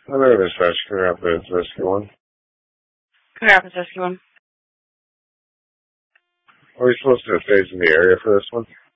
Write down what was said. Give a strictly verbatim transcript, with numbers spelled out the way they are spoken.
My name is Josh. Can I have the rescue one? Can I have the rescue one? Are we supposed to have staged in the area for this one?